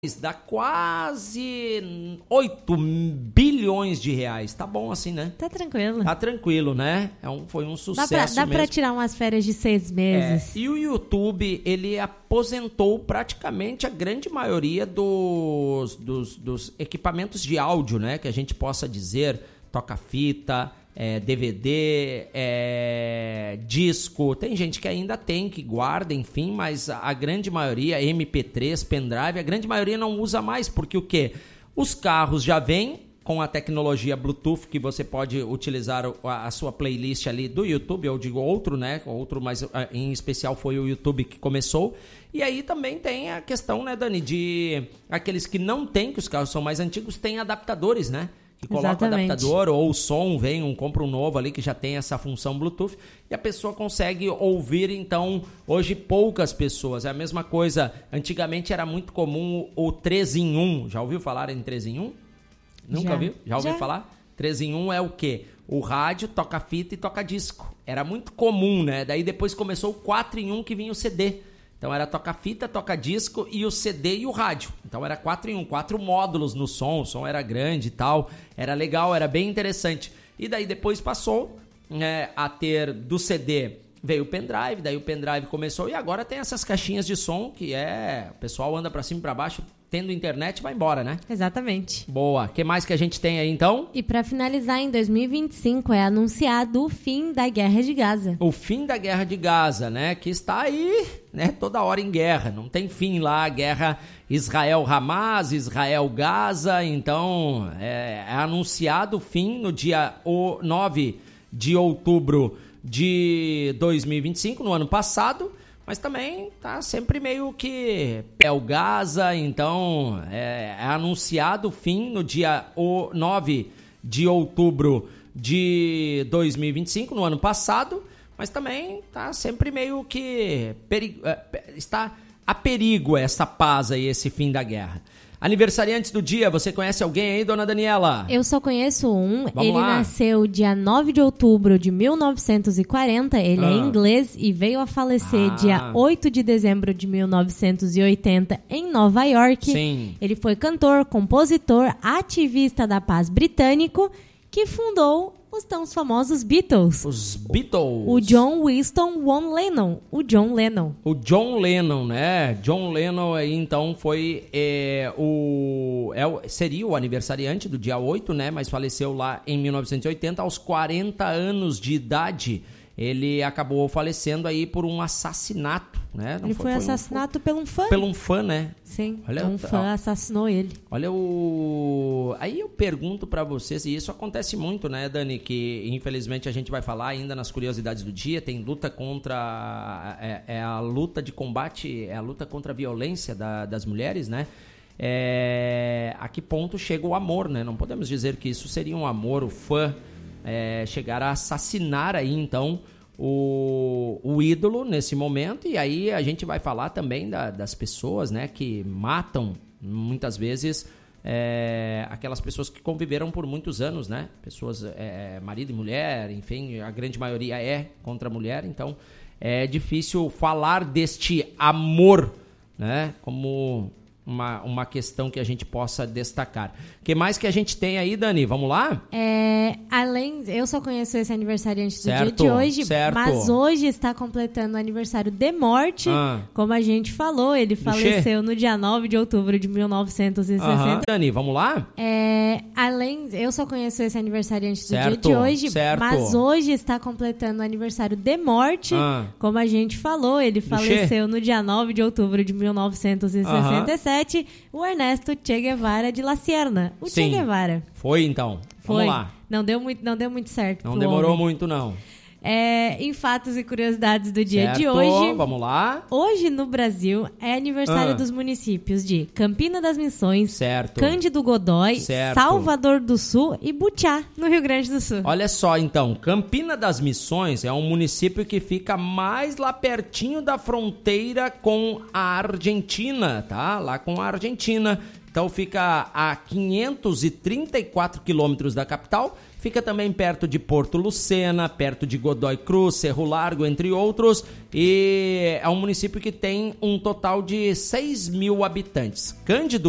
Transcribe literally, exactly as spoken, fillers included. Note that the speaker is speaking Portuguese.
dá quase oito bilhões de reais. Tá bom assim, né? Tá tranquilo. Tá tranquilo, né? É um, foi um sucesso dá pra, dá mesmo. pra tirar umas férias de seis meses. É, e o YouTube, ele aposentou praticamente a grande maioria dos, dos, dos equipamentos de áudio, né? Que a gente possa dizer, toca-fita, é, D V D, é, disco. Tem gente que ainda tem, que guarda, enfim, mas a, a grande maioria, M P três, pendrive, a grande maioria não usa mais, porque o quê? Os carros já vêm com a tecnologia Bluetooth, que você pode utilizar a, a sua playlist ali do YouTube, eu digo outro, né? Outro, mas em especial foi o YouTube que começou. E aí também tem a questão, né, Dani, de aqueles que não têm, que os carros são mais antigos, têm adaptadores, né? Que coloca o adaptador ou o som, vem um, compra um novo ali que já tem essa função Bluetooth e a pessoa consegue ouvir. Então, hoje poucas pessoas, é a mesma coisa, antigamente era muito comum o três em um, já ouviu falar em três em um? Nunca Já. viu? Já ouviu Já. falar? três em um é o quê? O rádio, toca fita e toca disco, era muito comum, né? Daí depois começou o quatro em um que vinha o C D. Então era toca-fita, toca-disco e o C D e o rádio. Então era quatro em um, quatro módulos no som, o som era grande e tal. Era legal, era bem interessante. E daí depois passou, né, a ter do C D, veio o pendrive, daí o pendrive começou e agora tem essas caixinhas de som que é... O pessoal anda pra cima e pra baixo, tendo internet vai embora, né? Exatamente. Boa. O que mais que a gente tem aí então? E pra finalizar, em dois mil e vinte e cinco é anunciado o fim da Guerra de Gaza. O fim da Guerra de Gaza, né? Que está aí, né? Toda hora em guerra. Não tem fim lá. A guerra Israel-Hamas, Israel-Gaza. Então, é, é anunciado o fim no dia nove de outubro de dois mil e vinte e cinco, no ano passado. Mas também tá sempre meio que é o Gaza, então é, é anunciado o fim no dia nove de outubro de dois mil e vinte e cinco, no ano passado, mas também tá sempre meio que peri- está a perigo essa paz aí, esse fim da guerra. Aniversariantes do dia, você conhece alguém aí, dona Daniela? Eu só conheço um, Vamos ele lá. nasceu dia nove de outubro de mil novecentos e quarenta, ele Ah. é inglês e veio a falecer Ah. dia oito de dezembro de mil novecentos e oitenta em Nova York. Sim. Ele foi cantor, compositor, ativista da paz britânico, que fundou os tão famosos Beatles. Os Beatles. O John Winston Von Lennon, o John Lennon. O John Lennon, né? John Lennon aí, então, foi é, o, é, o... Seria o aniversariante do dia oito, né? Mas faleceu lá em mil novecentos e oitenta, aos quarenta anos de idade. Ele acabou falecendo aí por um assassinato, né? Não ele foi, foi assassinado um, por um fã. Pelo um fã, né? Sim, Olha, um fã ó, assassinou ele. Olha o... Aí eu pergunto pra vocês, e isso acontece muito, né, Dani? Que infelizmente a gente vai falar ainda nas curiosidades do dia, tem luta contra... É, é a luta de combate, é a luta contra a violência da, das mulheres, né? É, a que ponto chega o amor, né? Não podemos dizer que isso seria um amor, o fã é, chegar a assassinar aí, então... O, o ídolo nesse momento, e aí a gente vai falar também da, das pessoas, né, que matam muitas vezes é, aquelas pessoas que conviveram por muitos anos, né, pessoas, é, marido e mulher, enfim, a grande maioria é contra a mulher, então é difícil falar deste amor, né, como uma, uma questão que a gente possa destacar. O que mais que a gente tem aí, Dani? Vamos lá? É, além, eu só conheço esse aniversariante do Certo, dia de hoje, certo. mas hoje está completando o aniversário de morte, Ah. como a gente falou, ele faleceu no dia nove de outubro de mil novecentos e sessenta. Aham. Dani, vamos lá? É, além, eu só conheço esse aniversariante do Certo, dia de hoje, certo. mas hoje está completando o aniversário de morte, Ah. como a gente falou, ele Do faleceu no dia nove de outubro de mil novecentos e sessenta e sete, o Ernesto Che Guevara de La Sierra, o Sim. Che Guevara. Foi então. Foi. Vamos lá. Não deu muito, não deu muito certo. Não pro demorou homem. muito, não. É, em fatos e curiosidades do dia Certo, de hoje. vamos lá. Hoje no Brasil é aniversário Ah. dos municípios de Campina das Missões, Certo. Cândido Godói, Certo. Salvador do Sul e Butiá, no Rio Grande do Sul. Olha só, então, Campina das Missões é um município que fica mais lá pertinho da fronteira com a Argentina, tá? Lá com a Argentina. Então fica a quinhentos e trinta e quatro quilômetros da capital. Fica também perto de Porto Lucena, perto de Godoy Cruz, Cerro Largo, entre outros. E é um município que tem um total de seis mil habitantes. Cândido